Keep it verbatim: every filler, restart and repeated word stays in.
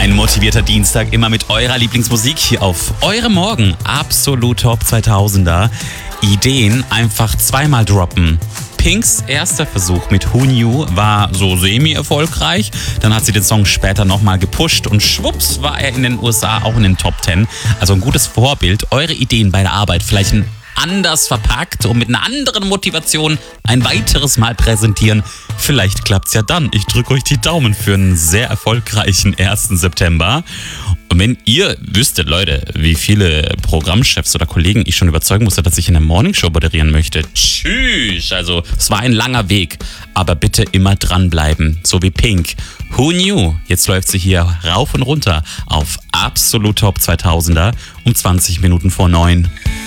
Ein motivierter Dienstag, immer mit eurer Lieblingsmusik hier auf eurem Morgen. Absolut Top zweitausender. Ideen einfach zweimal droppen. Pinks erster Versuch mit Who Knew war so semi-erfolgreich. Dann hat sie den Song später nochmal gepusht und schwupps war er in den U S A auch in den Top zehn. Also ein gutes Vorbild. Eure Ideen bei der Arbeit vielleicht ein anders verpackt und mit einer anderen Motivation ein weiteres Mal präsentieren. Vielleicht klappt's ja dann. Ich drücke euch die Daumen für einen sehr erfolgreichen ersten September. Und wenn ihr wüsstet, Leute, wie viele Programmchefs oder Kollegen ich schon überzeugen musste, dass ich in der Morningshow moderieren möchte. Tschüss. Also, es war ein langer Weg. Aber bitte immer dranbleiben. So wie Pink. Who Knew? Jetzt läuft sie hier rauf und runter auf Absolut Top zweitausender um zwanzig Minuten vor neun.